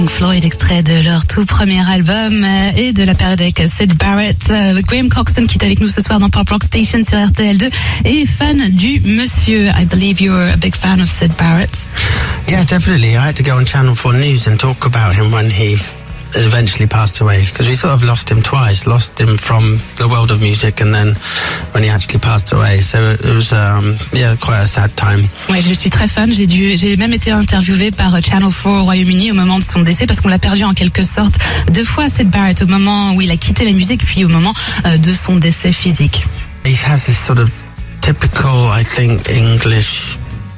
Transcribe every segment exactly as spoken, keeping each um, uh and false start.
Floyd, extrait de leur tout premier album euh, et de la période avec Syd Barrett. Euh, Graham Coxon qui est avec nous ce soir dans Pop Rock Station sur R T L deux et fan du monsieur. I believe you're a big fan of Syd Barrett. Yeah, definitely. I had to go on Channel four News and talk about him when he eventually passed away, because we sort of lost him twice. Lost him from the world of music, and then when he actually passed away. So it was, um, yeah, quite a sad time. Ouais, je suis très fan. J'ai dû, j'ai même été interviewé par Channel four au Royaume-Uni au moment de son décès, parce qu'on l'a perdu en quelque sorte deux fois, Syd Barrett, au moment où il a quitté la musique, puis au moment euh, de son décès physique. He has this sort of typical, I think, English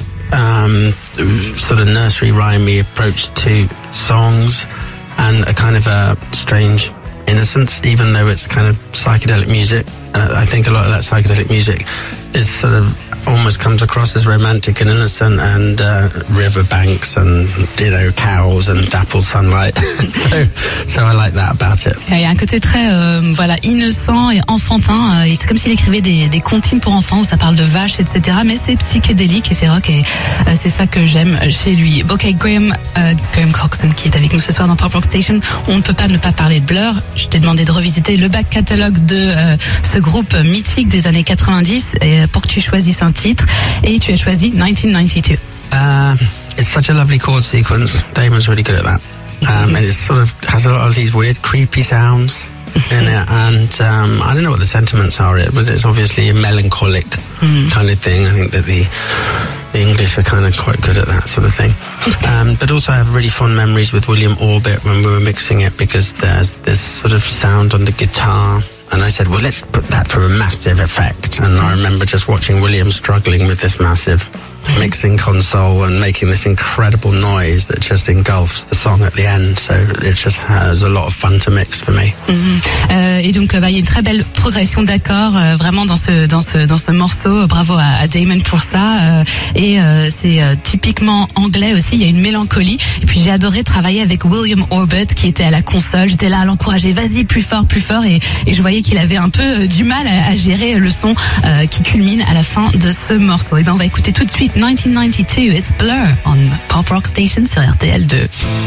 um, sort of nursery rhymey approach to songs, and a kind of a strange innocence, even though it's kind of psychedelic music. Uh, I think a lot of that psychedelic music is sort of almost comes across as romantic and innocent, and uh, riverbanks and, you know, cows and dappled sunlight. so, so I like that about it. Il y a un côté très euh, voilà, innocent et enfantin. Euh, c'est comme s'il écrivait des, des comptines pour enfants où ça parle de vaches, et cetera. Mais c'est psychédélique et c'est rock, et euh, c'est ça que j'aime chez lui. Ok, Graham, euh, Graham Coxon qui est avec nous ce soir dans Pop Rock Station. On ne peut pas ne pas parler de Blur. Je t'ai demandé de revisiter le back catalogue de euh, ce groupe mythique des années quatre-vingt-dix et, pour que tu choisisses un titre, et tu as choisi nineteen ninety-two. Uh, it's such a lovely chord sequence. Damon's really good at that. Um, and it sort of has a lot of these weird, creepy sounds in it. And um, I don't know what the sentiments are. It was it's obviously a melancholic mm. kind of thing. I think that the the English are kind of quite good at that sort of thing. Um, but also I have really fond memories with William Orbit when we were mixing it, because there's this sort of sound on the guitar. And I said, well, let's put that for a massive effect. And I remember just watching William struggling with this massive mixing console and making this incredible noise that just engulfs the song at the end. So it just has a lot of fun to mix for me. Mm-hmm. euh, et donc, bah, il y a une très belle progression d'accords euh, vraiment dans ce dans ce dans ce morceau. Bravo à, à Damon pour ça. Euh, et euh, c'est euh, typiquement anglais aussi. Il y a une mélancolie. Et puis j'ai adoré travailler avec William Orbit qui était à la console. J'étais là à l'encourager. Vas-y, plus fort, plus fort. Et, et je voyais qu'il avait un peu euh, du mal à, à gérer le son euh, qui culmine à la fin de ce morceau. Et ben on va écouter tout de suite nineteen ninety-two, it's Blur on Pop Rock Station sur R T L deux.